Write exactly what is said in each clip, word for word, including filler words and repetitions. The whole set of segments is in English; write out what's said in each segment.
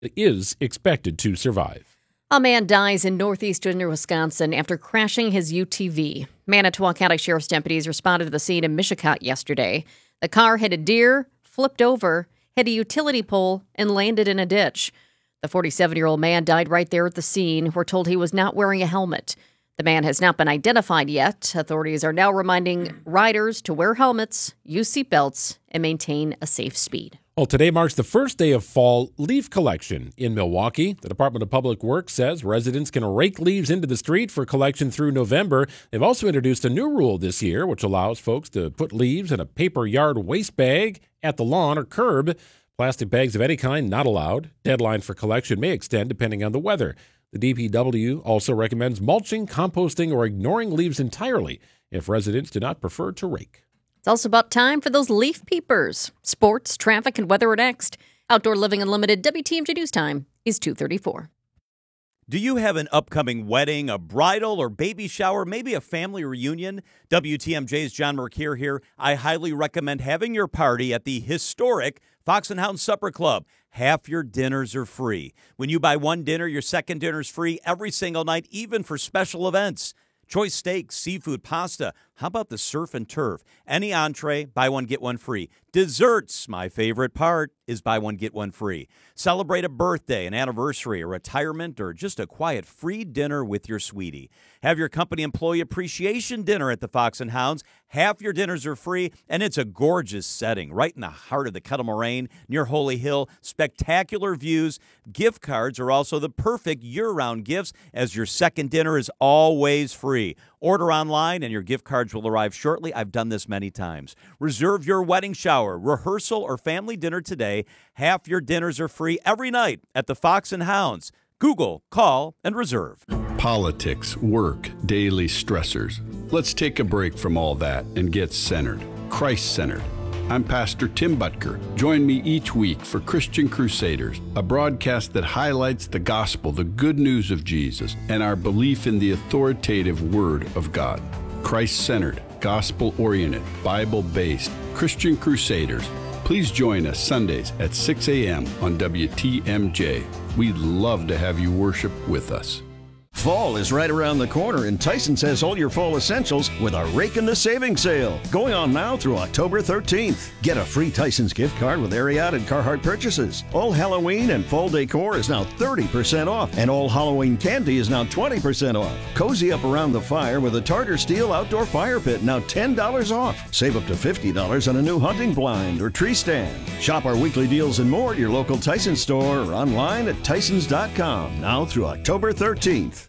is expected to survive. A man dies in northeastern Wisconsin after crashing his U T V. Manitowoc County Sheriff's deputies responded to the scene in Mishicot yesterday. The car hit a deer, flipped over, hit a utility pole, and landed in a ditch. The forty-seven-year-old man died right there at the scene. We're told he was not wearing a helmet. The man has not been identified yet. Authorities are now reminding riders to wear helmets, use seatbelts, and maintain a safe speed. Well, today marks the first day of fall leaf collection in Milwaukee. The Department of Public Works says residents can rake leaves into the street for collection through November. They've also introduced a new rule this year, which allows folks to put leaves in a paper yard waste bag at the lawn or curb. Plastic bags of any kind not allowed. Deadline for collection may extend depending on the weather. The D P W also recommends mulching, composting, or ignoring leaves entirely if residents do not prefer to rake. It's also about time for those leaf peepers. Sports, traffic, and weather are next. Outdoor Living Unlimited W T M J News Time is two thirty-four. Do you have an upcoming wedding, a bridal or baby shower, maybe a family reunion? W T M J's John Mercure here. I highly recommend having your party at the historic Fox and Hound Supper Club. Half your dinners are free. When you buy one dinner, your second dinner is free every single night, even for special events. Choice steaks, seafood, pasta. How about the surf and turf? Any entree, buy one, get one free. Desserts, my favorite part, is buy one, get one free. Celebrate a birthday, an anniversary, a retirement, or just a quiet free dinner with your sweetie. Have your company employee appreciation dinner at the Fox and Hounds. Half your dinners are free, and it's a gorgeous setting right in the heart of the Kettle Moraine near Holy Hill. Spectacular views. Gift cards are also the perfect year-round gifts, as your second dinner is always free. Order online and your gift cards will arrive shortly. I've done this many times. Reserve your wedding shower, rehearsal, or family dinner today. Half your dinners are free every night at the Fox and Hounds. Google, call, and reserve. Politics, work, daily stressors. Let's take a break from all that and get centered, Christ-centered. I'm Pastor Tim Butker. Join me each week for Christian Crusaders, a broadcast that highlights the gospel, the good news of Jesus, and our belief in the authoritative Word of God. Christ-centered, gospel-oriented, Bible-based Christian Crusaders. Please join us Sundays at six a.m. on W T M J. We'd love to have you worship with us. Fall is right around the corner, and Tyson's has all your fall essentials with a Rake in the Savings sale going on now through October thirteenth. Get a free Tyson's gift card with Ariat and Carhartt purchases. All Halloween and fall decor is now thirty percent off, and all Halloween candy is now twenty percent off. Cozy up around the fire with a Tartar Steel outdoor fire pit, now ten dollars off. Save up to fifty dollars on a new hunting blind or tree stand. Shop our weekly deals and more at your local Tyson store or online at tysons dot com now through October thirteenth.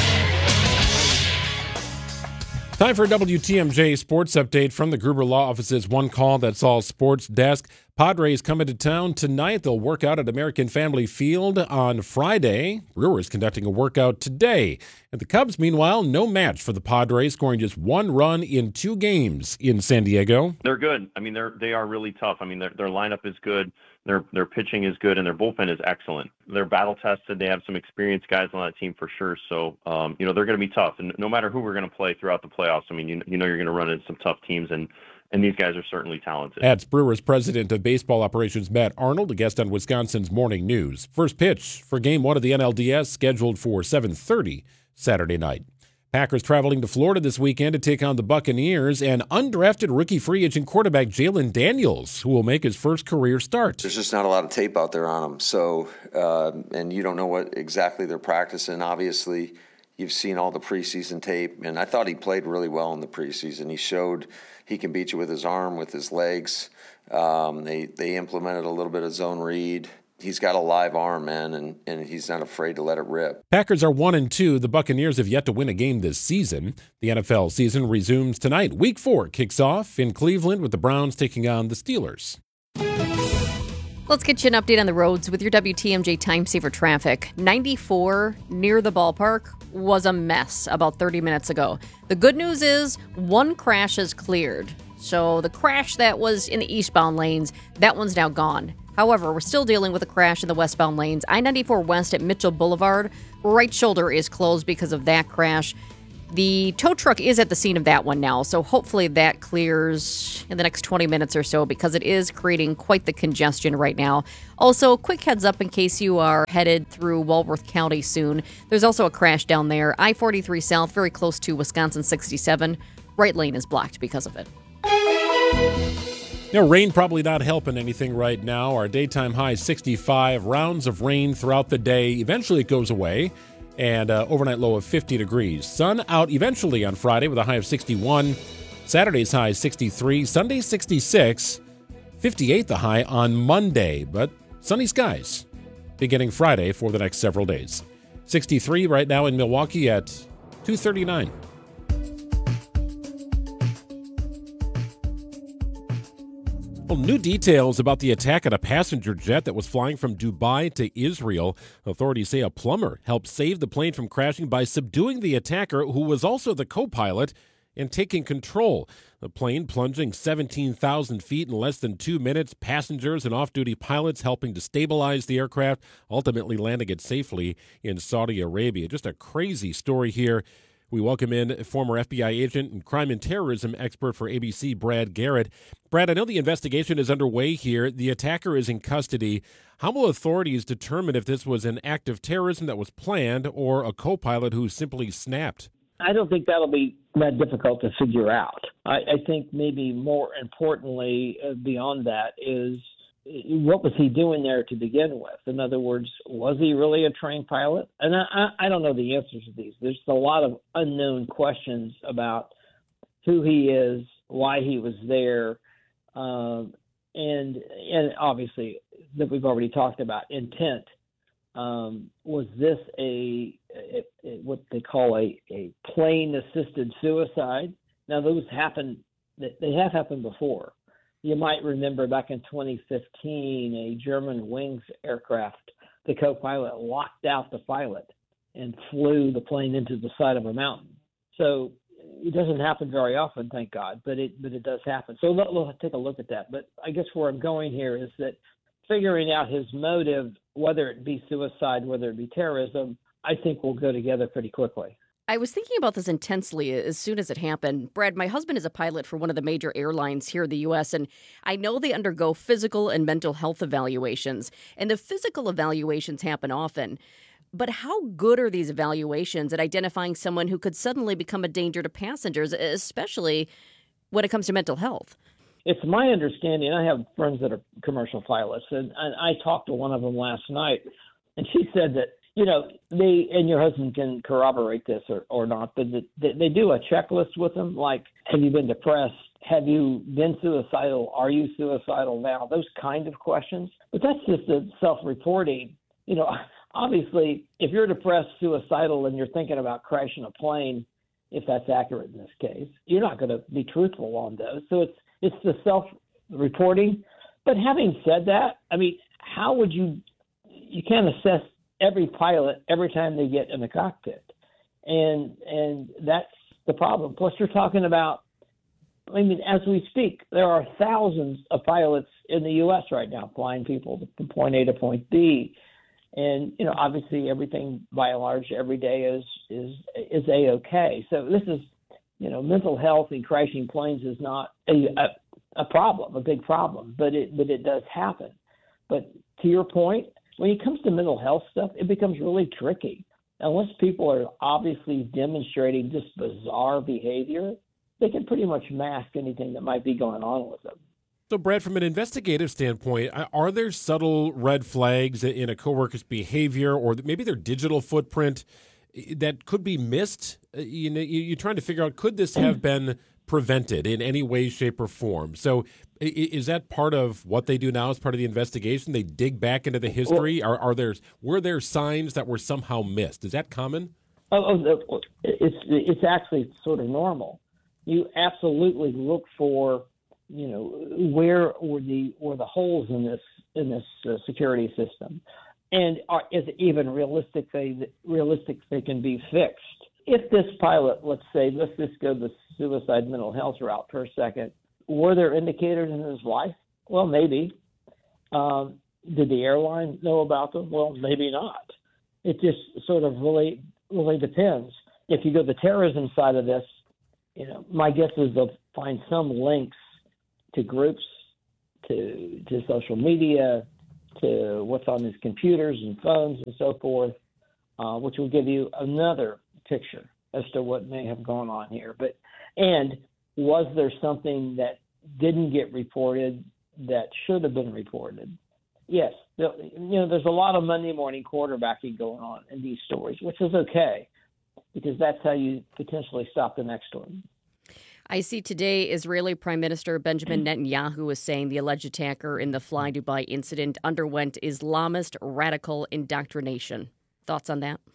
Time for a W T M J sports update from the Gruber Law Office's One Call That's All Sports desk. Padres come into town tonight. They'll work out at American Family Field on Friday. Brewers conducting a workout today. And the Cubs, meanwhile, no match for the Padres, scoring just one run in two games in San Diego. They're good. I mean, they're they are really tough. I mean, their their lineup is good. Their their pitching is good, and their bullpen is excellent. They're battle tested. They have some experienced guys on that team for sure. So, um, you know, they're going to be tough. And no matter who we're going to play throughout the playoffs, I mean, you, you know you're going to run into some tough teams, and and these guys are certainly talented. That's Brewers president of baseball operations Matt Arnold, a guest on Wisconsin's Morning News. First pitch for Game one of the N L D S scheduled for seven thirty Saturday night. Packers traveling to Florida this weekend to take on the Buccaneers and undrafted rookie free agent quarterback Jalen Daniels, who will make his first career start. There's just not a lot of tape out there on him. So, uh, and you don't know what exactly they're practicing. Obviously, you've seen all the preseason tape, and I thought he played really well in the preseason. He showed he can beat you with his arm, with his legs. Um, they they implemented a little bit of zone read. He's got a live arm, man, and, and he's not afraid to let it rip. Packers are one and two. The Buccaneers have yet to win a game this season. The N F L season resumes tonight. Week four kicks off in Cleveland with the Browns taking on the Steelers. Let's get you an update on the roads with your W T M J Time Saver traffic. ninety-four near the ballpark was a mess about thirty minutes ago. The good news is one crash is cleared. So the crash that was in the eastbound lanes, that one's now gone. However, we're still dealing with a crash in the westbound lanes. I ninety-four west at Mitchell Boulevard. Right shoulder is closed because of that crash. The tow truck is at the scene of that one now, so hopefully that clears in the next twenty minutes or so because it is creating quite the congestion right now. Also, quick heads up in case you are headed through Walworth County soon. There's also a crash down there. I forty-three South, very close to Wisconsin sixty-seven. Right lane is blocked because of it. You know, rain probably not helping anything right now. Our daytime high is sixty-five. Rounds of rain throughout the day. Eventually it goes away. And uh, overnight low of fifty degrees. Sun out eventually on Friday with a high of sixty-one. Saturday's high is sixty-three. Sunday sixty-six. fifty-eight the high on Monday. But sunny skies beginning Friday for the next several days. sixty-three right now in Milwaukee at two thirty-nine. Well, new details about the attack at a passenger jet that was flying from Dubai to Israel. Authorities say a plumber helped save the plane from crashing by subduing the attacker, who was also the co-pilot, and taking control. The plane plunging seventeen thousand feet in less than two minutes. Passengers and off-duty pilots helping to stabilize the aircraft, ultimately landing it safely in Saudi Arabia. Just a crazy story here. We welcome in former F B I agent and crime and terrorism expert for A B C, Brad Garrett. Brad, I know the investigation is underway here. The attacker is in custody. How will authorities determine if this was an act of terrorism that was planned or a co-pilot who simply snapped? I don't think that'll be that difficult to figure out. I, I think maybe more importantly, uh, beyond that, is what was he doing there to begin with? In other words, was he really a trained pilot? And I, I don't know the answers to these. There's a lot of unknown questions about who he is, why he was there, um, and and obviously that we've already talked about intent. Um, was this a, a, a what they call a, a plane-assisted suicide? Now those happen; they have happened before. You might remember back in twenty fifteen, a German wings aircraft, the co-pilot locked out the pilot and flew the plane into the side of a mountain. So it doesn't happen very often, thank God, but it but it does happen. So let, let's take a look at that. But I guess where I'm going here is that figuring out his motive, whether it be suicide, whether it be terrorism, I think will go together pretty quickly. I was thinking about this intensely as soon as it happened. Brad, my husband is a pilot for one of the major airlines here in the U S, and I know they undergo physical and mental health evaluations. And the physical evaluations happen often. But how good are these evaluations at identifying someone who could suddenly become a danger to passengers, especially when it comes to mental health? It's my understanding, I have friends that are commercial pilots, and, and I talked to one of them last night, and she said that, you know, they, and your husband can corroborate this or, or not, but they, they do a checklist with them, like, have you been depressed? Have you been suicidal? Are you suicidal now? Those kind of questions. But that's just a self-reporting. You know, obviously, if you're depressed, suicidal, and you're thinking about crashing a plane, if that's accurate in this case, you're not going to be truthful on those. So it's it's the self-reporting. But having said that, I mean, how would you – you can't assess every pilot every time they get in the cockpit. And and that's the problem. Plus, you're talking about, I mean, as we speak, there are thousands of pilots in the U S right now flying people from point A to point B. And, you know, obviously everything by and large every day is is is A-okay. So this is, you know, mental health and crashing planes is not a, a, a problem, a big problem, but it but it does happen. But to your point, when it comes to mental health stuff, it becomes really tricky. Unless people are obviously demonstrating just bizarre behavior, they can pretty much mask anything that might be going on with them. So, Brad, from an investigative standpoint, are there subtle red flags in a coworker's behavior or maybe their digital footprint that could be missed? You know, you're trying to figure out, could this have been prevented in any way, shape, or form? So is that part of what they do now as part of the investigation? They dig back into the history? Are, are there, were there signs that were somehow missed? Is that common? Oh, oh, it's it's actually sort of normal. You absolutely look for, you know, where were the were the holes in this in this uh, security system, and are, is it even realistic they realistic they can be fixed? If this pilot, let's say, let's just go the suicide mental health route for a second, were there indicators in his life? Well, maybe. Um, did the airline know about them? Well, maybe not. It just sort of really really depends. if you go to the terrorism side of this, you know, my guess is they'll find some links to groups, to to social media, to what's on his computers and phones and so forth, uh, which will give you another picture as to what may have gone on here. But and was there something that didn't get reported that should have been reported? Yes. You know, there's a lot of Monday morning quarterbacking going on in these stories, which is okay, because that's how you potentially stop the next one. I see today Israeli Prime Minister Benjamin Netanyahu is saying the alleged attacker in the Fly Dubai incident underwent Islamist radical indoctrination. Thoughts on that?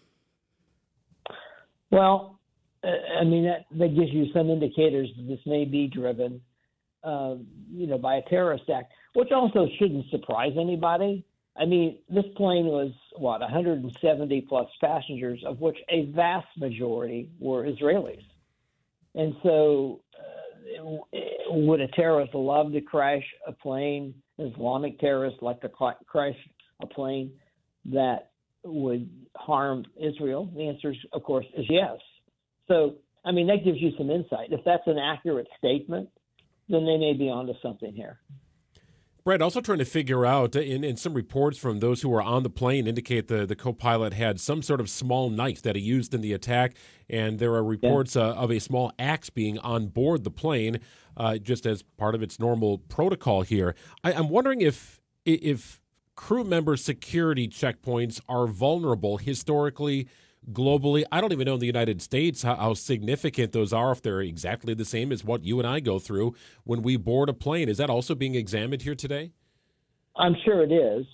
Well, I mean, that, that gives you some indicators that this may be driven, uh, you know, by a terrorist act, which also shouldn't surprise anybody. I mean, this plane was, what, one hundred seventy plus passengers, of which a vast majority were Israelis. And so uh, would a terrorist love to crash a plane, an Islamic terrorist like to crash a plane that would harm Israel? The answer, is, of course, is yes. So, I mean, that gives you some insight. If that's an accurate statement, then they may be onto something here. Brett, also trying to figure out, in, in some reports from those who were on the plane indicate the, the co-pilot had some sort of small knife that he used in the attack, and there are reports yeah. uh, of a small axe being on board the plane, uh, just as part of its normal protocol here. I, I'm wondering if if crew member security checkpoints are vulnerable historically, globally. I don't even know in the United States how, how significant those are, if they're exactly the same as what you and I go through when we board a plane. Is that also being examined here today? I'm sure it is.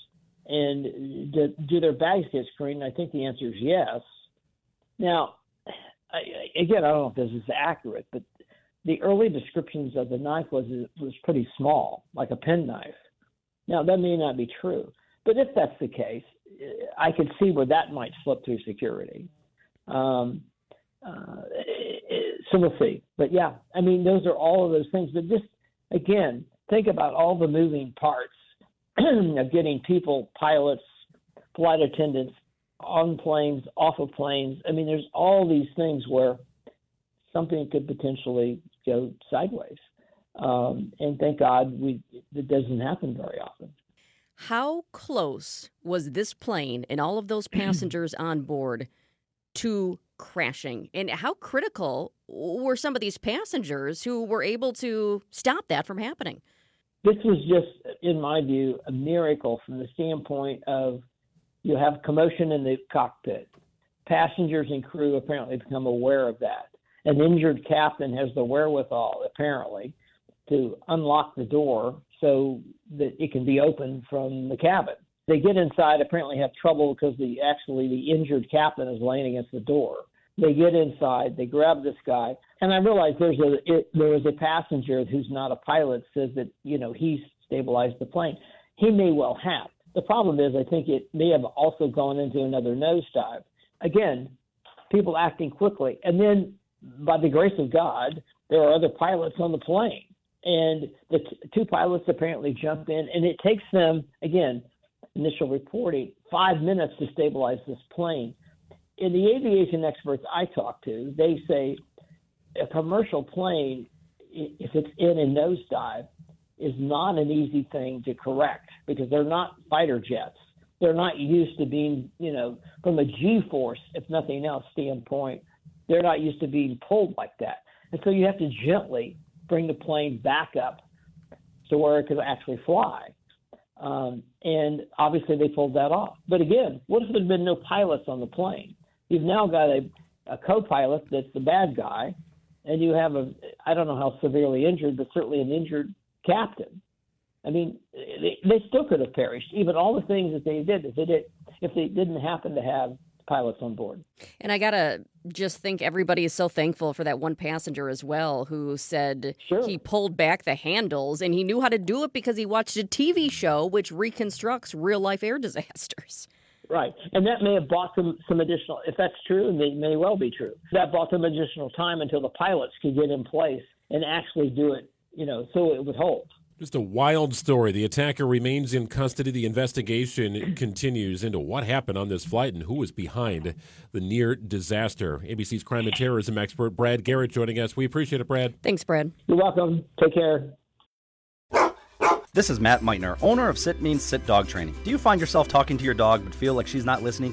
And do, do their bags get screened? I think the answer is yes. Now, I, again, I don't know if this is accurate, but the early descriptions of the knife was was pretty small, like a penknife. Now, that may not be true. But if that's the case, I could see where that might slip through security. Um, uh, so we'll see. But, yeah, I mean, those are all of those things. But just, again, think about all the moving parts of getting people, pilots, flight attendants on planes, off of planes. I mean, there's all these things where something could potentially go sideways. Um, and thank God we it doesn't happen very often. How close was this plane and all of those passengers on board to crashing? And how critical were some of these passengers who were able to stop that from happening? This was just, in my view, a miracle from the standpoint of you have commotion in the cockpit. Passengers and crew apparently become aware of that. An injured captain has the wherewithal, apparently, to unlock the door so that it can be opened from the cabin. They get inside, apparently have trouble because the actually the injured captain is laying against the door. They get inside, they grab this guy, and I realize there's a it, there was a passenger who's not a pilot says that, you know, he's stabilized the plane. He may well have. The problem is I think it may have also gone into another nosedive. Again, people acting quickly. And then, by the grace of God, there are other pilots on the plane. And the t- two pilots apparently jump in, and it takes them, again, initial reporting, five minutes to stabilize this plane. In the aviation experts I talk to, they say a commercial plane, if it's in a nosedive, is not an easy thing to correct because they're not fighter jets. They're not used to being, you know, from a G-force, if nothing else, standpoint, they're not used to being pulled like that. And so you have to gently bring the plane back up to where it could actually fly. Um, and obviously they pulled that off. But again, what if there had been no pilots on the plane? You've now got a, a co-pilot that's the bad guy, and you have a, I don't know how severely injured, but certainly an injured captain. I mean, they, they still could have perished, even all the things that they did if they, did, if they didn't happen to have pilots on board. And I got to just think everybody is so thankful for that one passenger as well who said sure. he pulled back the handles and he knew how to do it because he watched a T V show which reconstructs real-life air disasters. Right. And that may have bought them some additional, if that's true, and it may well be true, that bought them additional time until the pilots could get in place and actually do it, you know, so it would hold. Just a wild story. The attacker remains in custody. The investigation continues into what happened on this flight and who was behind the near disaster. A B C's crime and terrorism expert Brad Garrett joining us. We appreciate it, Brad. Thanks, Brad. You're welcome. Take care. This is Matt Meitner, owner of Sit Means Sit Dog Training. Do you find yourself talking to your dog but feel like she's not listening?